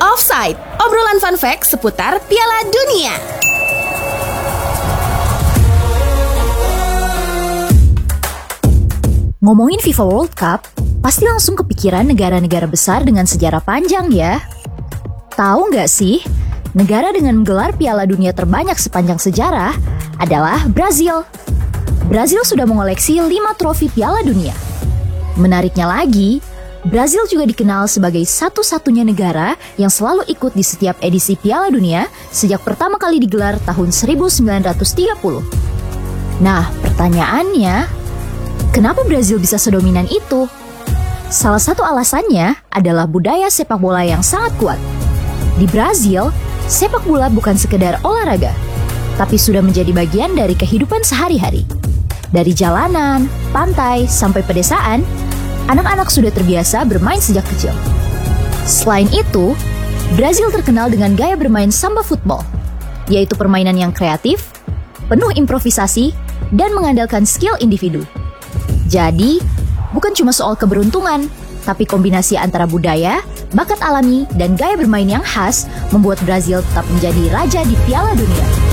Offside, obrolan fun fact seputar Piala Dunia. Ngomongin FIFA World Cup, pasti langsung kepikiran negara-negara besar dengan sejarah panjang ya. Tahu nggak sih, negara dengan menggelar Piala Dunia terbanyak sepanjang sejarah adalah Brazil. Brazil sudah mengoleksi 5 trofi Piala Dunia. Menariknya lagi, Brazil juga dikenal sebagai satu-satunya negara yang selalu ikut di setiap edisi Piala Dunia sejak pertama kali digelar tahun 1930. Nah, pertanyaannya, kenapa Brazil bisa sedominan itu? Salah satu alasannya adalah budaya sepak bola yang sangat kuat. Di Brazil, sepak bola bukan sekedar olahraga, tapi sudah menjadi bagian dari kehidupan sehari-hari. Dari jalanan, pantai, sampai pedesaan, anak-anak sudah terbiasa bermain sejak kecil. Selain itu, Brazil terkenal dengan gaya bermain samba football, yaitu permainan yang kreatif, penuh improvisasi, dan mengandalkan skill individu. Jadi, bukan cuma soal keberuntungan, tapi kombinasi antara budaya, bakat alami, dan gaya bermain yang khas membuat Brazil tetap menjadi raja di Piala Dunia.